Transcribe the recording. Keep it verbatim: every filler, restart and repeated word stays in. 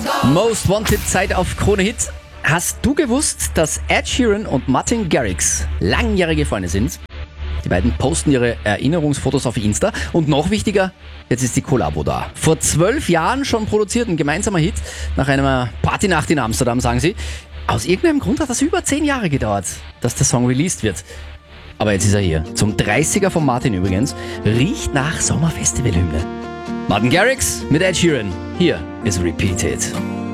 Most Wanted Zeit auf Krone Hit. Hast du gewusst, dass Ed Sheeran und Martin Garrix langjährige Freunde sind? Die beiden posten ihre Erinnerungsfotos auf Insta. Und noch wichtiger, jetzt ist die Kollabo da. Vor zwölf Jahren schon produziert, ein gemeinsamer Hit. Nach einer Partynacht in Amsterdam, sagen sie. Aus irgendeinem Grund hat das über zehn Jahre gedauert, dass der Song released wird. Aber jetzt ist er hier. Zum dreißiger von Martin übrigens. Riecht nach Sommerfestivalhymne. Martin Garrix mit Ed Sheeran. Hier ist Repeated.